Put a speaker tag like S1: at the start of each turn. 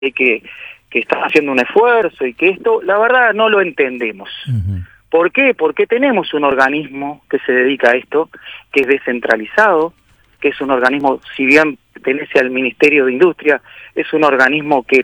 S1: que están haciendo un esfuerzo y que esto, la verdad, no lo entendemos. ¿Por qué? Porque tenemos un organismo que se dedica a esto, que es descentralizado, que es un organismo, si bien pertenece al Ministerio de Industria, es un organismo que